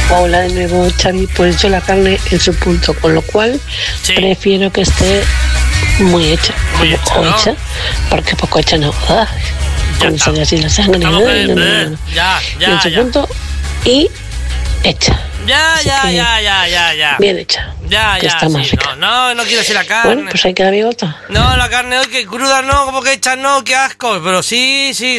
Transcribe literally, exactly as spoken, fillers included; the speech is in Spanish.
Hola de nuevo, Xavi. Pues yo la carne en su punto, con lo cual Sí. prefiero que esté muy hecha. Muy como hecha, o ¿no? hecha, porque poco hecha no. ¡Ah! Ya Cuando está. sale así la sangre. Estamos no, con el- no, no, no. Ya, Y ya, en su ya. punto y hecha. Ya, Así ya, que ya, ya, ya, ya. bien hecha. Ya, que ya, está más sí. rica. No, no, no quiero decir la carne. Bueno, pues ahí queda mi voto. No, la carne hoy que cruda no, como que hecha no, qué asco. Pero sí, sí,